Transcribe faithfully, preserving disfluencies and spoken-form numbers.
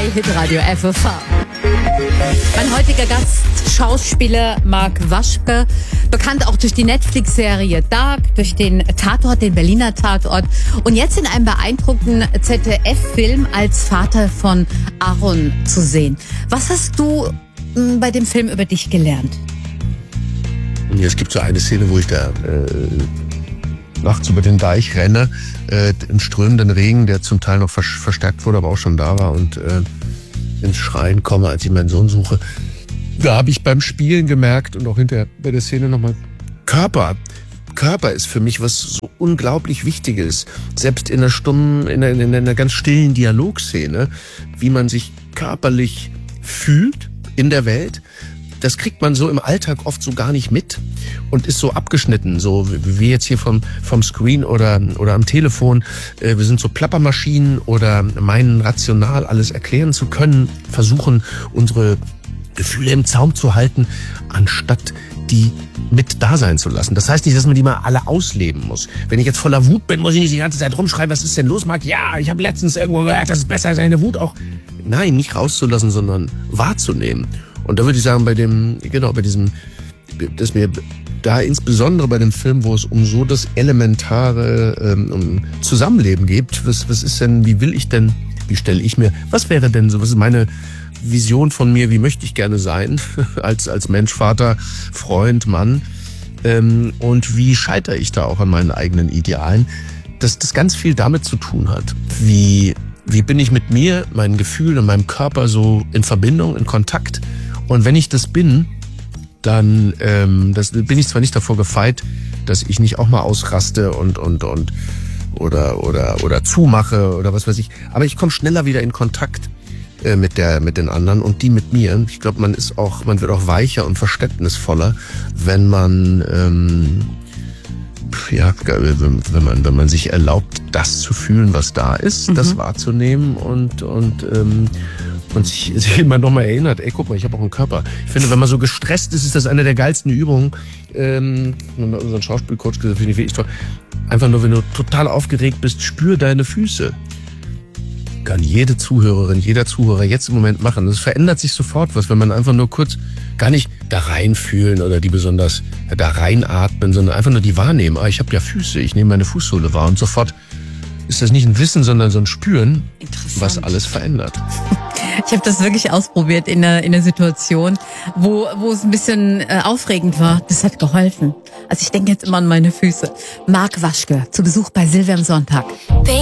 Hitradio F O V. Mein heutiger Gast, Schauspieler Marc Waschke, bekannt auch durch die Netflix-Serie Dark, durch den Tatort, den Berliner Tatort und jetzt in einem beeindruckenden Z D F-Film als Vater von Aaron zu sehen. Was hast du m, bei dem Film über dich gelernt? Ja, es gibt so eine Szene, wo ich da äh, nachts über den Deich renne, äh, im strömenden Regen, der zum Teil noch vers- verstärkt wurde, aber auch schon da war, und äh, ins Schreien komme, als ich meinen Sohn suche. Da habe ich beim Spielen gemerkt und auch hinterher bei der Szene nochmal, Körper. Körper ist für mich was so unglaublich Wichtiges. Selbst in einer stummen, in einer, in einer ganz stillen Dialogszene, wie man sich körperlich fühlt in der Welt. Das kriegt man so im Alltag oft so gar nicht mit und ist so abgeschnitten, so wie jetzt hier vom vom Screen oder oder am Telefon. Wir sind so Plappermaschinen oder meinen rational alles erklären zu können, versuchen unsere Gefühle im Zaum zu halten, anstatt die mit da sein zu lassen. Das heißt nicht, dass man die mal alle ausleben muss. Wenn ich jetzt voller Wut bin, muss ich nicht die ganze Zeit rumschreien, was ist denn los, Marc? Ja, ich habe letztens irgendwo gehört, das ist besser, seine Wut auch. Nein, nicht rauszulassen, sondern wahrzunehmen. Und da würde ich sagen, bei dem, genau, bei diesem, dass mir da insbesondere bei dem Film, wo es um so das elementare ähm, um Zusammenleben geht, was, was ist denn, wie will ich denn, wie stelle ich mir, was wäre denn so, was ist meine Vision von mir, wie möchte ich gerne sein, als, als Mensch, Vater, Freund, Mann, ähm, und wie scheitere ich da auch an meinen eigenen Idealen, dass das ganz viel damit zu tun hat, wie, wie bin ich mit mir, meinen Gefühlen und meinem Körper so in Verbindung, in Kontakt. Und wenn ich das bin, dann ähm, das bin ich zwar nicht davor gefeit, dass ich nicht auch mal ausraste und und und oder oder oder zumache oder was weiß ich, aber ich komme schneller wieder in Kontakt äh, mit der mit den anderen und die mit mir. Ich glaube, man ist auch, man wird auch weicher und verständnisvoller, wenn man ähm, ja, wenn man wenn man sich erlaubt, das zu fühlen, was da ist, mhm. das wahrzunehmen und und ähm, und sich, sich immer nochmal erinnert, ey, guck mal, ich habe auch einen Körper. Ich finde, wenn man so gestresst ist, ist das eine der geilsten Übungen. Ähm, unseren Schauspielcoach gesagt, finde ich wirklich toll. Einfach nur, wenn du total aufgeregt bist, spür deine Füße. Kann jede Zuhörerin, jeder Zuhörer jetzt im Moment machen. Das verändert sich sofort was, wenn man einfach nur kurz gar nicht da reinfühlen oder die besonders da reinatmen, sondern einfach nur die wahrnehmen. Ah, ich habe ja Füße, ich nehme meine Fußsohle wahr und sofort ist das nicht ein Wissen, sondern so ein Spüren, was alles verändert. Ich habe das wirklich ausprobiert in einer, in einer Situation, wo, wo es ein bisschen äh, aufregend war. Das hat geholfen. Also ich denke jetzt immer an meine Füße. Marc Waschke, zu Besuch bei Silvia am Sonntag.